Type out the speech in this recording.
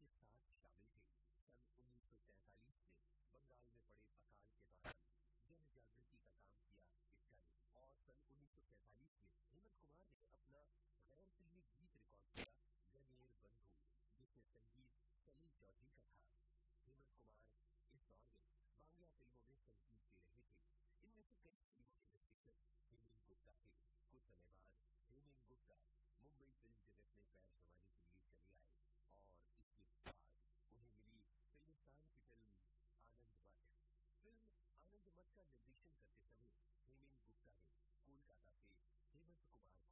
के साथ शामिल थे। सन 1943 में बंगाल में पड़े अकाल के दौरान जन जागृति का काम किया इसका ने। और सन 1947 में हेमंत कुमार ने अपना गैर फिल्मी गीत रिकॉर्ड किया गनेर बंधु, जिसमें संगीत सलील चौधरी का था। हेमंत कुमार इस दौर में बांग्ला फिल्मों में संगीत दे रहे थे। इनमें से कई फिल्मों के निर्देशक हेमेन गुप्ता थे। कुछ समय बाद हेमेन गुप्ता मुंबई फिल्म जगत में पैर जमाने के लिए चले आए और इसके बाद उन्हें मिली फिल्मिस्तान की फिल्म आनंद मठ। फिल्म आनंद मठ का निर्देशन करते समय हेमेन गुप्ता ने कोलकाता से हेमंत कुमार